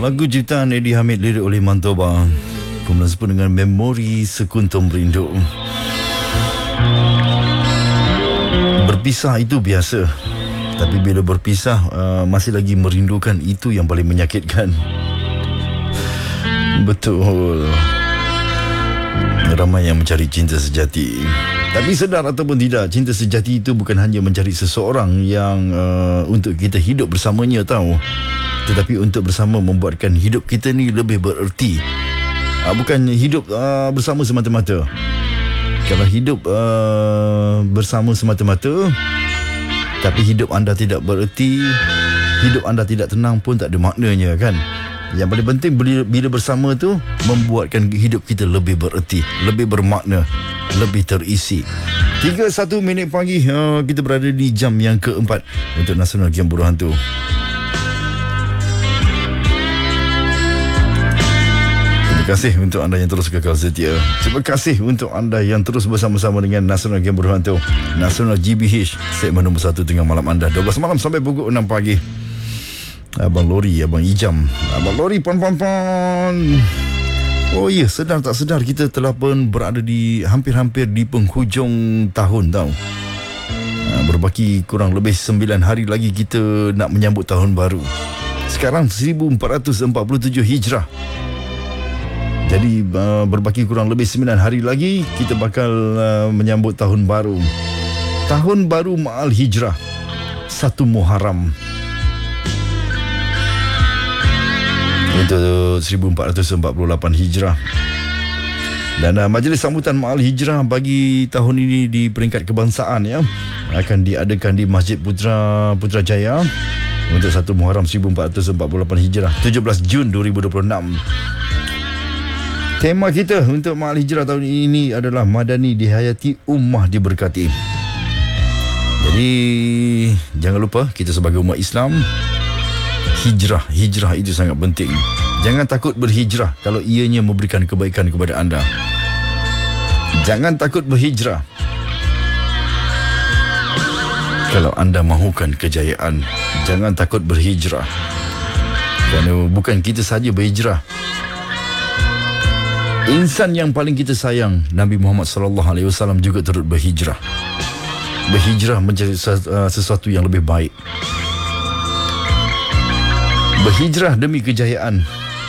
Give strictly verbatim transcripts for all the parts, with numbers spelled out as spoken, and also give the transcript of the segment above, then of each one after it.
Lagu ciptaan Eddie Hamid, lirik oleh Mantoba. Kemudian sepuluh dengan Memori Sekuntum Rindu. Berpisah itu biasa, tapi bila berpisah uh, masih lagi merindukan, itu yang paling menyakitkan. Betul. Ramai yang mencari cinta sejati, tapi sedar ataupun tidak, cinta sejati itu bukan hanya mencari seseorang yang uh, untuk kita hidup bersamanya, tahu, tetapi untuk bersama membuatkan hidup kita ni lebih bererti. uh, Bukan hidup uh, bersama semata-mata. Kalau hidup uh, bersama semata-mata tapi hidup anda tidak bererti, hidup anda tidak tenang pun tak ada maknanya, kan? Yang paling penting bila, bila bersama tu membuatkan hidup kita lebih bererti, lebih bermakna, lebih terisi. tiga puluh satu minit pagi, uh, kita berada di jam yang keempat untuk Nasional Game Buruh Hantu. Terima kasih untuk anda yang terus kekal setia. Terima kasih untuk anda yang terus bersama-sama dengan Nasional Game Buruh Hantu, Nasional G B H, segmen nombor satu tengah malam anda, dua belas malam sampai pukul enam pagi. Abang Lori, Abang Ijam, Abang Lori, pon-pon-pon. Oh ya, sedar tak sedar kita telah pun berada di hampir-hampir di penghujung tahun, tau. Berbaki kurang lebih sembilan hari lagi kita nak menyambut tahun baru. Sekarang seribu empat ratus empat puluh tujuh Hijrah. Jadi uh, berbaki kurang lebih sembilan hari lagi kita bakal uh, menyambut tahun baru. Tahun baru Ma'al Hijrah, satu Muharram. Untuk seribu empat ratus empat puluh lapan Hijrah. Dan uh, majlis sambutan Ma'al Hijrah bagi tahun ini di peringkat kebangsaan, ya, akan diadakan di Masjid Putra Putrajaya untuk satu Muharram seribu empat ratus empat puluh lapan Hijrah, tujuh belas Jun dua ribu dua puluh enam. Tema kita untuk Ma'al Hijrah tahun ini adalah Madani dihayati, Ummah diberkati. Jadi jangan lupa, kita sebagai umat Islam, hijrah, hijrah itu sangat penting. Jangan takut berhijrah kalau ianya memberikan kebaikan kepada anda. Jangan takut berhijrah kalau anda mahukan kejayaan. Jangan takut berhijrah kerana bukan kita saja berhijrah. Insan yang paling kita sayang, Nabi Muhammad sallallahu alaihi wasallam juga turut berhijrah. Berhijrah mencari sesuatu yang lebih baik. Berhijrah demi kejayaan.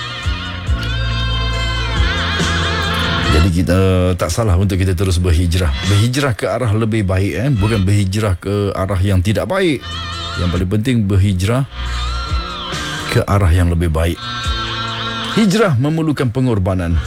Jadi kita tak salah untuk kita terus berhijrah. Berhijrah ke arah lebih baik, eh? Bukan berhijrah ke arah yang tidak baik. Yang paling penting berhijrah ke arah yang lebih baik. Hijrah memerlukan pengorbanan.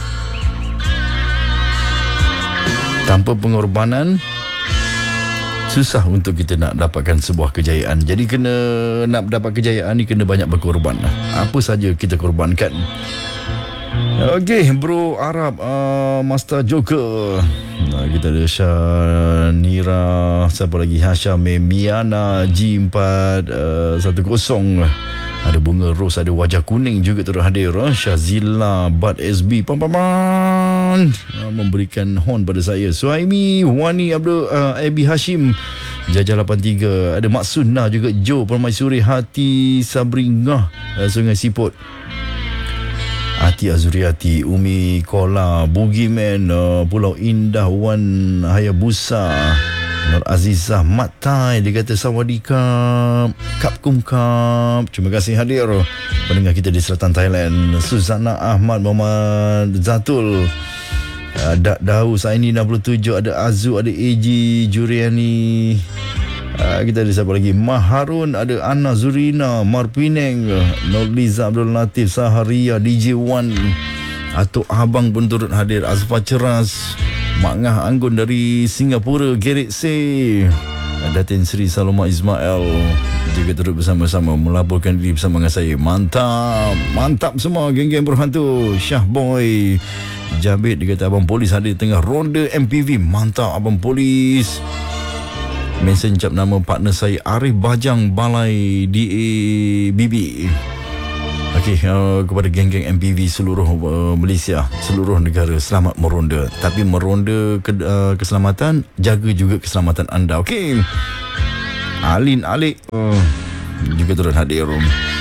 Tanpa pengorbanan susah untuk kita nak dapatkan sebuah kejayaan. Jadi kena nak dapat kejayaan ni kena banyak berkorban. Apa saja kita korbankan. Okey, Bro Arab, uh, Master Joker. Nah, kita ada Shanira, siapa lagi? Hasham Miana G empat satu kosong. Ada Bunga Ros, ada Wajah Kuning juga turut hadir. Syazila Bad S B Pampaman memberikan horn pada saya. Suhaimi Wani Abdul uh, Abi Hashim Jajah lapan tiga. Ada Mak Sunnah juga. Jo Permaisuri Hati Sabringah, uh, Sungai Siput. Ati Azuriati, Umi Kola, Bugiman, uh, Pulau Indah, Wan Hayabusa, Nur Azizah Matai, dia kata Sawadikap, Kap Kum Kap. Terima kasih hadir pendengar kita di selatan Thailand. Suzana Ahmad, Muhammad Zatul, ada Daus Aini enam puluh tujuh, ada Azu, ada A G Juriani. Uh, kita ada siapa lagi? Maharun, ada Anna Zurina, Marpineng, Nurliza Abdul Latif, Saharia, D J Wan, Atuk Abang pun turut hadir. Azfar Ceras, Mak Ngah Anggun dari Singapura, Gerrit C, Datin Sri Saloma Ismail juga turut bersama-sama melaporkan diri bersama dengan saya. Mantap, mantap semua geng-geng berhantu. Syah Boy Jabit, dia kata Abang Polis hadir tengah ronda M P V. Mantap Abang Polis. Mention cap nama partner saya Arif Bajang Balai D A B B. Okey, uh, kepada geng-geng M P V seluruh uh, Malaysia, seluruh negara, selamat meronda. Tapi meronda ke, uh, keselamatan, jaga juga keselamatan anda. Okey. Alin Alik uh, juga turut hadir.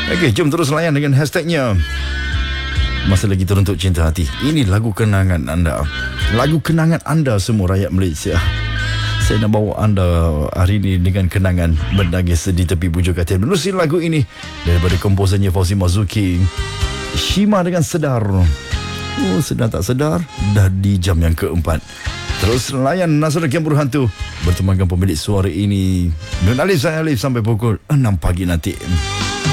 Okey, jom terus layan dengan hashtagnya. Masa lagi teruntuk cinta hati. Ini lagu kenangan anda. Lagu kenangan anda semua rakyat Malaysia. Saya nak bawa anda hari ini dengan kenangan menangis di tepi bujur katil. Menerusi lagu ini daripada komposernya Fauzi Mazuki. Shima dengan Sedar. Oh, sedar tak sedar, dah di jam yang keempat. Terus layan Nazrul Kiam Berhantu bertemankan pemilik suara ini Nun Alif, saya Alif sampai pukul enam pagi nanti.